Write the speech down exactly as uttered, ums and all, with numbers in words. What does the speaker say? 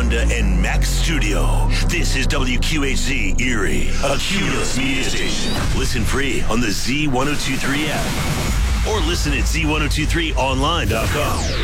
Honda and Max Studio. This is W Q H Z Erie, a Cumulus media station. Listen free on the Z ten twenty-three app or listen at Z ten twenty-three online dot com.